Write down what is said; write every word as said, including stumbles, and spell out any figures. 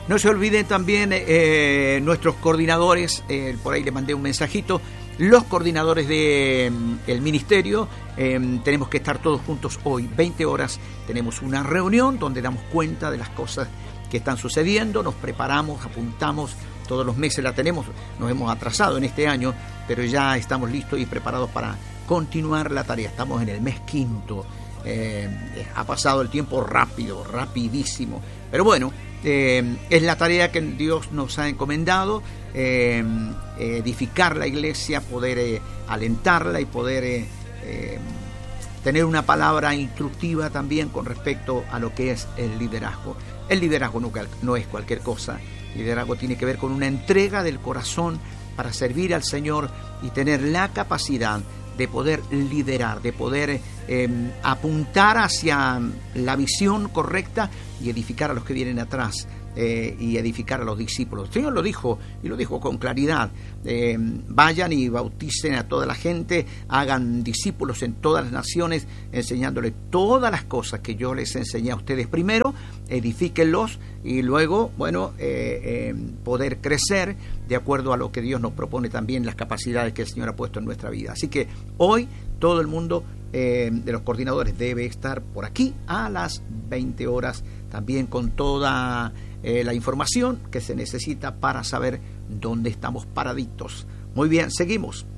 No se olviden también eh, nuestros coordinadores, eh, por ahí les mandé un mensajito, los coordinadores del de, ministerio, eh, tenemos que estar todos juntos hoy, veinte horas, tenemos una reunión donde damos cuenta de las cosas que están sucediendo, nos preparamos, apuntamos, todos los meses la tenemos, nos hemos atrasado en este año, pero ya estamos listos y preparados para continuar la tarea. Estamos en el mes quinto, eh, ha pasado el tiempo rápido, rapidísimo, pero bueno, eh, es la tarea que Dios nos ha encomendado, eh, edificar la iglesia, poder eh, alentarla y poder eh, eh, tener una palabra instructiva también con respecto a lo que es el liderazgo. El liderazgo no, no es cualquier cosa. El liderazgo tiene que ver con una entrega del corazón para servir al Señor y tener la capacidad de poder liderar, de poder eh, apuntar hacia la visión correcta y edificar a los que vienen atrás, eh, y edificar a los discípulos. El Señor lo dijo, y lo dijo con claridad, eh, vayan y bauticen a toda la gente, hagan discípulos en todas las naciones, enseñándoles todas las cosas que yo les enseñé a ustedes primero, edifíquenlos y luego, bueno, eh, eh, poder crecer de acuerdo a lo que Dios nos propone también, las capacidades que el Señor ha puesto en nuestra vida. Así que hoy todo el mundo eh, de los coordinadores debe estar por aquí a las veinte horas, también con toda eh, la información que se necesita para saber dónde estamos paraditos. Muy bien, seguimos.